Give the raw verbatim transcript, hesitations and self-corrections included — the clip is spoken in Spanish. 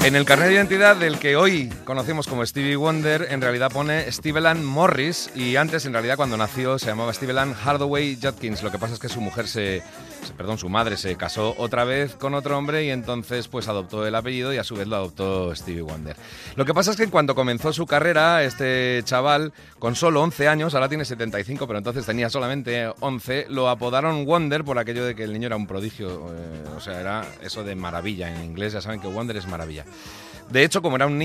En el carnet de identidad del que hoy conocemos como Stevie Wonder, en realidad pone Steveland Morris, y antes, en realidad, cuando nació, se llamaba Steveland Hardaway Judkins. Lo que pasa es que su mujer se, se, perdón, su madre se casó otra vez con otro hombre y entonces pues adoptó el apellido y a su vez lo adoptó Stevie Wonder. Lo que pasa es que cuando comenzó su carrera, este chaval, con solo once años, ahora tiene setenta y cinco, pero entonces tenía solamente once, lo apodaron Wonder por aquello de que el niño era un prodigio, eh, o sea, era eso de maravilla en inglés, ya saben que Wonder es maravilla. De hecho, como era un niño